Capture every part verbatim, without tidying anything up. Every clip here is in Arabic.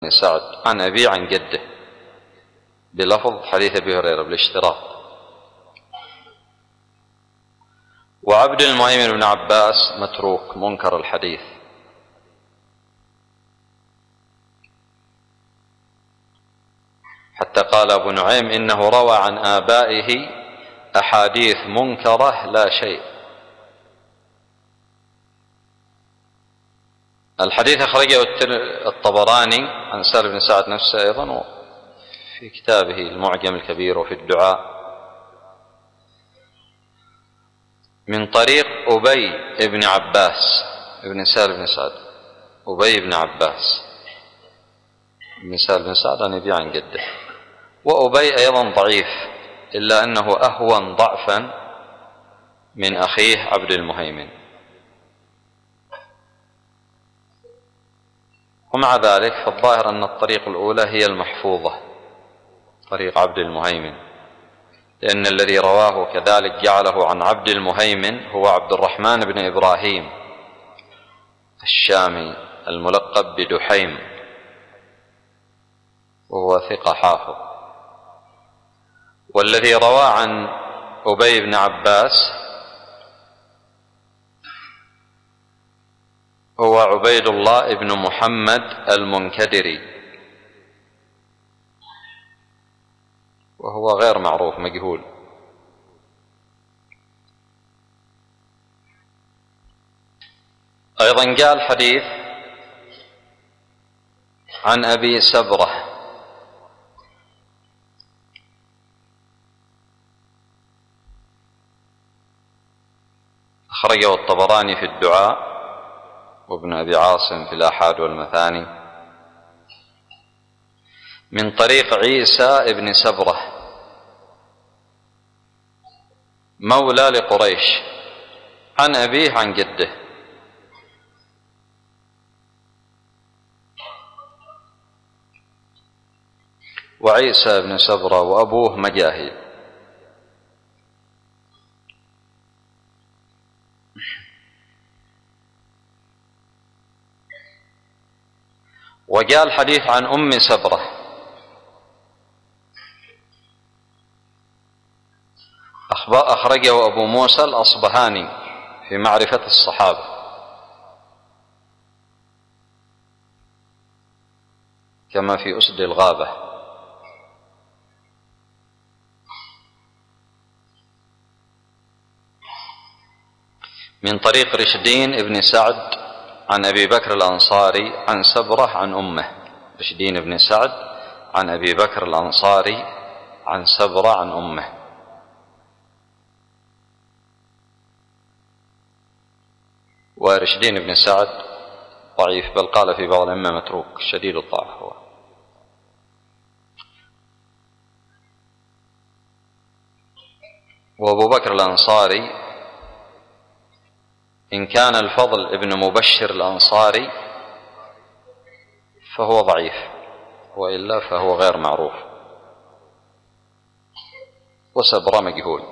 بن سعد عن أبي عن جده بلفظ حديث أبي هريرة بالاشتراط. وعبد المهيمن بن عباس متروك منكر الحديث. حتى قال أبو نعيم إنه روى عن آبائه أحاديث منكرة لا شيء. الحديث أخرجه الطبراني عن سهل بن سعد نفسه أيضا في كتابه المعجم الكبير وفي الدعاء من طريق أبي بن عباس ابن سهل بن سعد. أبي بن عباس ابن سهل بن سعد عن أبي عن جده. وأبي أيضا ضعيف إلا أنه أهون ضعفا من أخيه عبد المهيمن. ومع ذلك فالظاهر أن الطريق الأولى هي المحفوظة، طريق عبد المهيمن، لأن الذي رواه كذلك جعله عن عبد المهيمن هو عبد الرحمن بن إبراهيم الشامي الملقب بدحيم، وهو ثقة حافظ. والذي روى عن أبي بن عباس هو عبيد الله بن محمد المنكدري، وهو غير معروف مجهول. أيضا جاء الحديث عن أبي سبرة أخرجه الطبراني في الدعاء وابن أبي عاصم في الآحاد والمثاني من طريق عيسى ابن سبرة مولى لقريش عن أبيه عن جده. وعيسى ابن سبرة وأبوه مجاهي. وجاء الحديث عن أم سبرة أخرجه أبو موسى الأصبهاني في معرفة الصحابة كما في أسد الغابة. من طريق رشدين ابن سعد عن أبي بكر الأنصاري عن سبرة عن أمه. رشدين بن سعد عن أبي بكر الأنصاري عن سبرة عن أمه. ورشدين بن سعد ضعيف، بل قال في بعض الأئمة متروك شديد الضعف هو. وأبو بكر الأنصاري إن كان الفضل ابن مبشر الأنصاري فهو ضعيف، وإلا فهو غير معروف. وسبرة مجهول.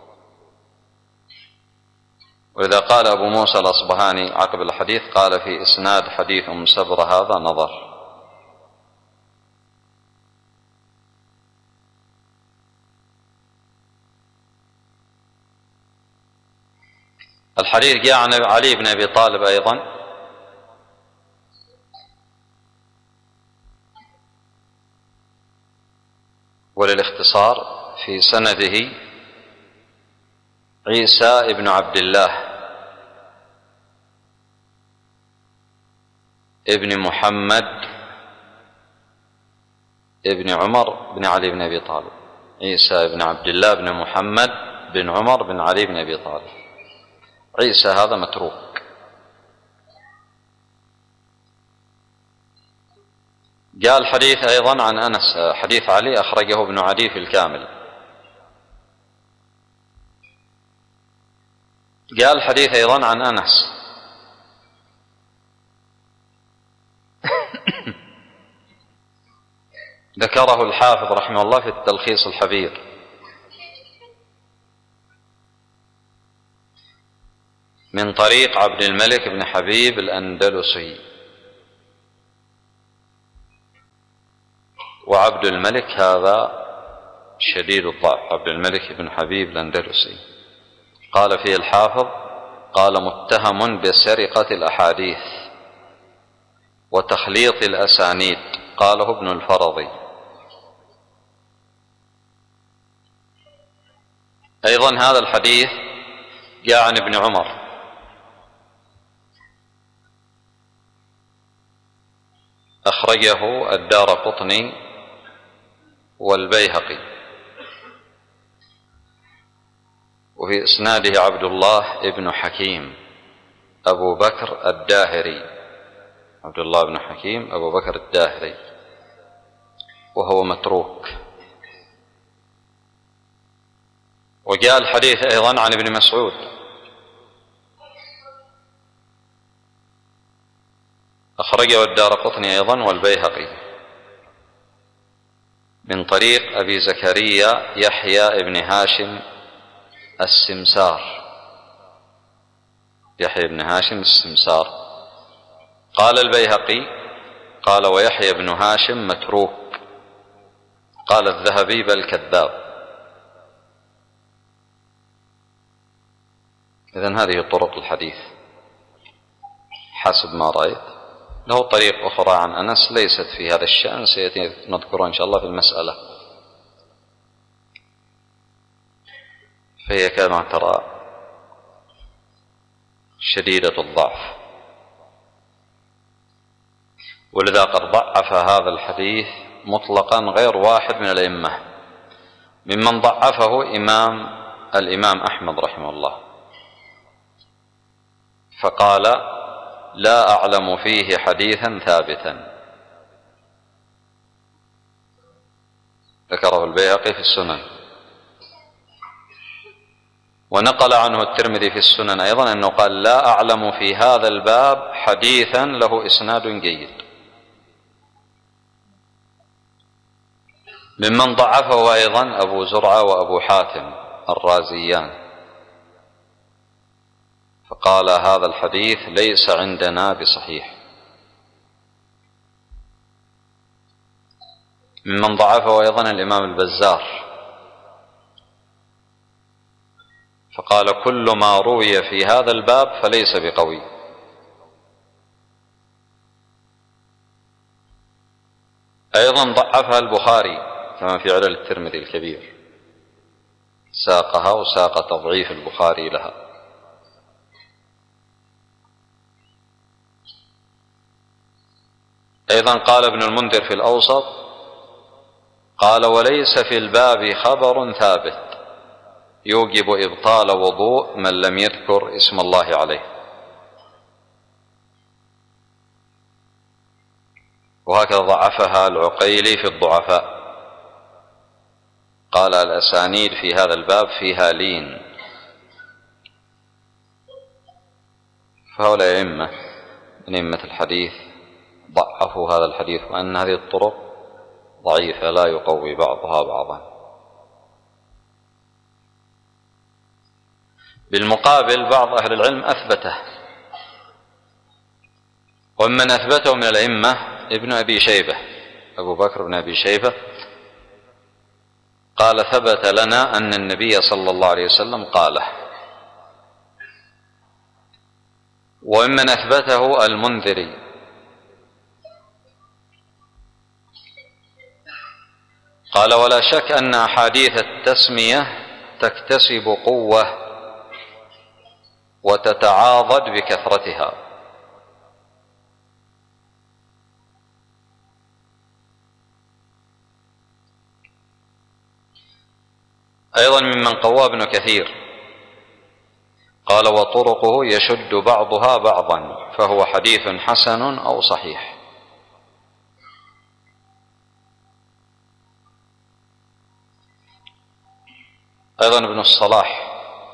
وإذا قال أبو موسى الأصبهاني عقب الحديث قال في إسناد حديث أم سبرة هذا نظر. الحديث جاء عن علي بن أبي طالب أيضا وللاختصار في سنده عيسى بن عبد الله ابن محمد ابن عمر بن علي بن أبي طالب. عيسى بن عبد الله بن محمد بن عمر بن علي بن أبي طالب. عيسى هذا متروك. جاء الحديث أيضا عن أنس حديث علي أخرجه ابن عدي في الكامل. جاء الحديث أيضا عن أنس ذكره الحافظ رحمه الله في التلخيص الحبير من طريق عبد الملك بن حبيب الأندلسي وعبد الملك هذا شديد الضعف، عبد الملك بن حبيب الأندلسي. قال فيه الحافظ: قال متهم بسرقة الأحاديث وتخليط الأسانيد، قاله ابن الفرضي. أيضا هذا الحديث جاء عن ابن عمر، أخرجه الدارقطني والبيهقي، وفي إسناده عبد الله بن حكيم أبو بكر الداهري، عبد الله بن حكيم أبو بكر الداهري، وهو متروك. وجاء الحديث أيضا عن ابن مسعود، أخرجه الدارقطني أيضا والبيهقي من طريق أبي زكريا يحيى بن هاشم السمسار، يحيى بن هاشم السمسار. قال البيهقي: قال ويحيى بن هاشم متروك، قال الذهبي: بل كذاب. إذن هذه طرق الحديث حسب ما رأيت. له طريق أخرى عن أنس ليست في هذا الشأن، سيأتي نذكرها إن شاء الله في المسألة، فهي كما ترى شديدة الضعف، ولذا قد ضعف هذا الحديث مطلقا غير واحد من الأئمة. ممن ضعفه إمام الإمام أحمد رحمه الله، فقال: لا أعلم فيه حديثا ثابتا. ذكره البيهقي في السنن، ونقل عنه الترمذي في السنن أيضا أنه قال: لا أعلم في هذا الباب حديثا له إسناد جيد. ممن ضعفه أيضا أبو زرعة وأبو حاتم الرازيان، فقال: هذا الحديث ليس عندنا بصحيح. ممن ضعفه أيضا الإمام البزار، فقال: كل ما روي في هذا الباب فليس بقوي. أيضا ضعفها البخاري كما في علل الترمذي الكبير، ساقها وساق تضعيف البخاري لها. أيضا قال ابن المنذر في الأوسط: قال: وليس في الباب خبر ثابت يوجب إبطال وضوء من لم يذكر اسم الله عليه. وهكذا ضعفها العقيلي في الضعفاء، قال: الأسانيد في هذا الباب فيها لين. فهؤلاء أئمة من أئمة الحديث ضعفوا هذا الحديث، وأن هذه الطرق ضعيفة لا يقوي بعضها بعضا. بالمقابل بعض أهل العلم أثبته، ومن أثبته من الأئمة ابن أبي شيبة، أبو بكر بن أبي شيبة، قال: ثبت لنا أن النبي صلى الله عليه وسلم قاله. وممن أثبته المنذري، قال: ولا شك أن أحاديث التسمية تكتسب قوة وتتعاضد بكثرتها. أيضا ممن قوى ابن كثير، قال: وطرقه يشد بعضها بعضا فهو حديث حسن أو صحيح. أيضا ابن الصلاح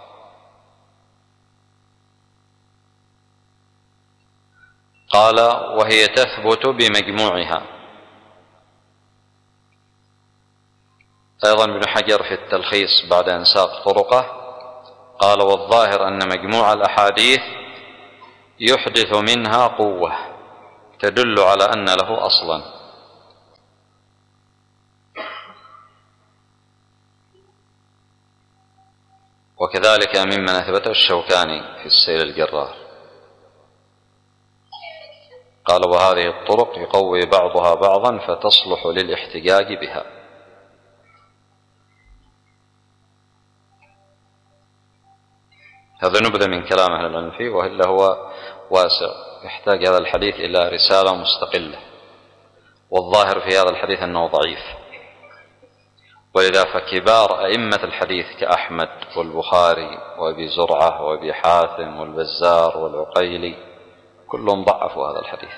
قال: وهي تثبت بمجموعها. أيضا ابن حجر في التلخيص بعد أن ساق طرقه قال: والظاهر أن مجموع الأحاديث يحدث منها قوة تدل على أن له أصلا. وكذلك ممن أثبته الشوكاني في السيل الجرار، قال وهذه الطرق يقوي بعضها بعضا فتصلح للاحتجاج بها. هذا نبذة من كلام أهل العلم فيه، وإلا هو واسع، يحتاج هذا الحديث إلى رسالة مستقلة، والظاهر في هذا الحديث أنه ضعيف، ولذا فكبار أئمة الحديث كأحمد والبخاري وأبي زرعة وأبي حاتم والبزار والعقيلي كلهم ضعفوا هذا الحديث.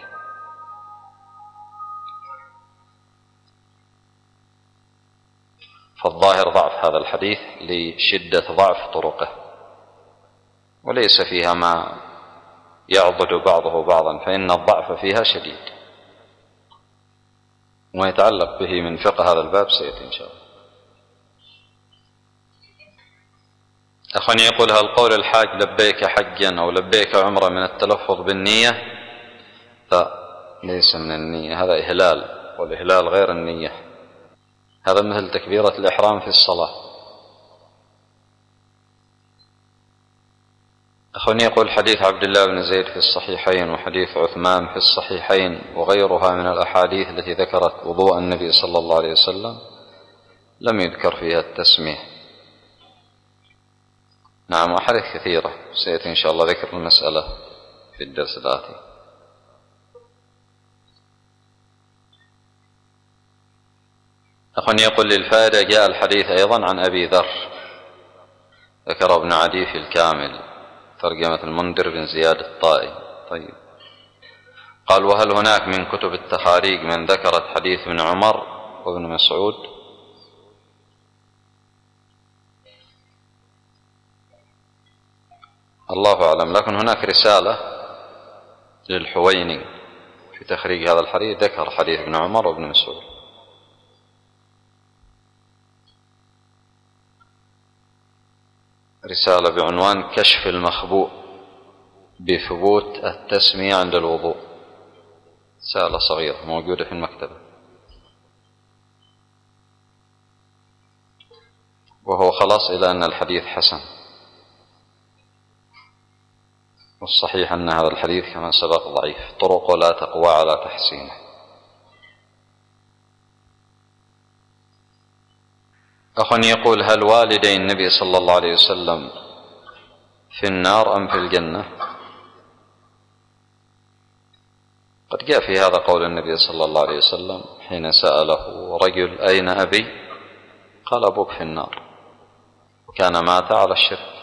فالظاهر ضعف هذا الحديث لشدة ضعف طرقه، وليس فيها ما يعضد بعضه بعضا، فإن الضعف فيها شديد، وما يتعلق به من فقه هذا الباب سيأتي إن شاء الله. أخواني يقول هل قول الحاج لبيك حجا أو لبيك عمرة من التلفظ بالنية؟ لا، ليس من النية، هذا إهلال، والإهلال غير النية، هذا مثل تكبيرة الإحرام في الصلاة. أخواني يقول حديث عبد الله بن زيد في الصحيحين وحديث عثمان في الصحيحين وغيرها من الأحاديث التي ذكرت وضوء النبي صلى الله عليه وسلم لم يذكر فيها التسمية. نعم، أحاديث كثيرة، سيأتي إن شاء الله ذكر المسألة في الدرس الآتي. أخواني يقول للفائدة جاء الحديث أيضا عن أبي ذر، ذكر ابن عدي في الكامل ترجمة المنذر بن زياد الطائي. طيب، قال وهل هناك من كتب التخاريج من ذكرت حديث ابن عمر وابن مسعود؟ الله أعلم، لكن هناك رسالة للحويني في تخريج هذا الحديث ذكر حديث ابن عمر وابن مسعود. رسالة بعنوان كشف المخبوء بثبوت التسمية عند الوضوء، رسالة صغيرة موجودة في المكتبة، وهو خلاص إلى أن الحديث حسن، والصحيح أن هذا الحديث كما سبق ضعيف، طرقه لا تقوى على تحسينه. أخ يقول هل والدي النبي صلى الله عليه وسلم في النار أم في الجنة؟ قد جاء في هذا قول النبي صلى الله عليه وسلم حين سأله رجل أين أبي؟ قال أبوك في النار، وكان مات على الشرك،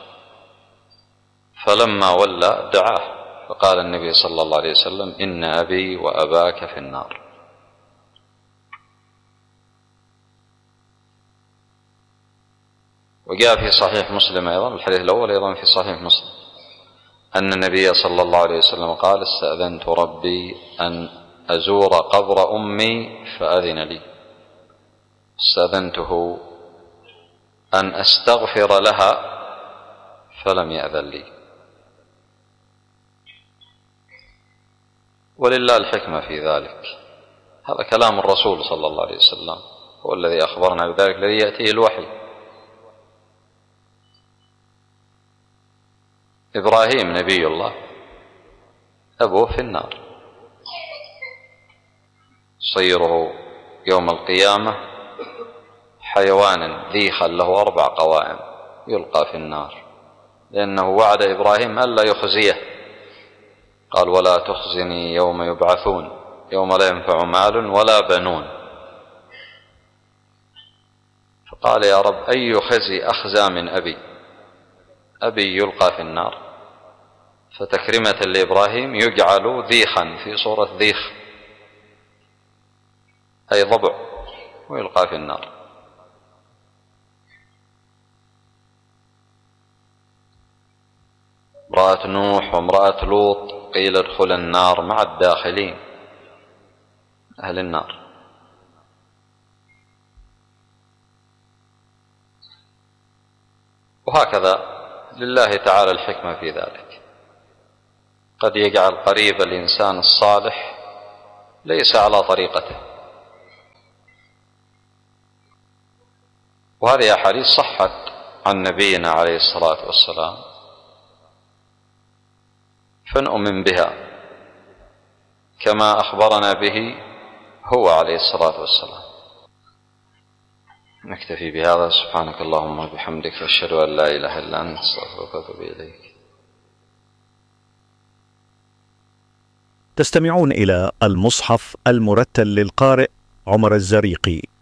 فلما ولى دعاه فقال النبي صلى الله عليه وسلم إن أبي وأباك في النار. وجاء في صحيح مسلم أيضا الحديث الأول أيضا في صحيح مسلم أن النبي صلى الله عليه وسلم قال استأذنت ربي أن أزور قبر أمي فأذن لي، استأذنته أن أستغفر لها فلم يأذن لي. ولله الحكمة في ذلك، هذا كلام الرسول صلى الله عليه وسلم، هو الذي أخبرنا بذلك الذي يأتيه الوحي. إبراهيم نبي الله أبوه في النار، صيره يوم القيامة حيوانا ذيخا له أربع قوائم يلقى في النار، لأنه وعد إبراهيم ألا يخزيه، قال ولا تخزني يوم يبعثون يوم لا ينفع مال ولا بنون، فقال يا رب أي خزي أخزى من أبي؟ أبي يلقى في النار، فتكرمة لإبراهيم يجعل ذيخا في صورة ذيخ أي ضبع ويلقى في النار. امرأة نوح وامرأة لوط قيل ادخل النار مع الداخلين أهل النار. وهكذا لله تعالى الحكمة في ذلك، قد يجعل قريب الإنسان الصالح ليس على طريقته، وهذه أحاديث صحت عن نبينا عليه الصلاة والسلام فنؤمن بها كما أخبرنا به هو عليه الصلاة والسلام. نكتفي بهذا. سبحانك اللهم وبحمدك، أشهد أن لا إله إلا أنت، أستغفرك وأتوب إليك. تستمعون إلى المصحف المرتل للقارئ عمر الزريقي.